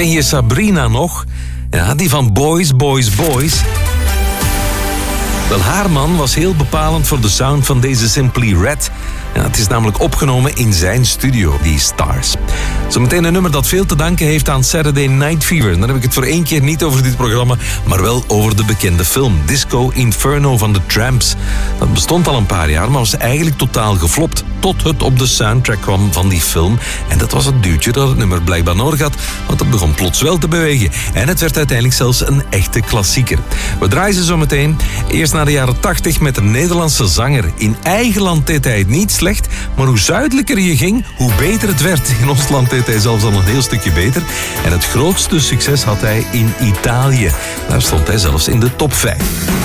Ken je Sabrina nog? Ja, die van Boys, Boys, Boys. Wel, haar man was heel bepalend voor de sound van deze Simply Red. Ja, het is namelijk opgenomen in zijn studio, die Stars. Zometeen een nummer dat veel te danken heeft aan Saturday Night Fever. Dan heb ik het voor 1 keer niet over dit programma, maar wel over de bekende film Disco Inferno van de Tramps. Dat bestond al een paar jaar, maar was eigenlijk totaal geflopt. Tot het op de soundtrack kwam van die film. En dat was het duwtje dat het nummer blijkbaar nodig had, want het begon plots wel te bewegen. En het werd uiteindelijk zelfs een echte klassieker. We draaien ze zo meteen. Eerst naar de jaren 80 met een Nederlandse zanger. In eigen land deed hij het niet slecht, maar hoe zuidelijker je ging, hoe beter het werd. In ons land deed hij zelfs al een heel stukje beter. En het grootste succes had hij in Italië. Daar stond hij zelfs in de top 5.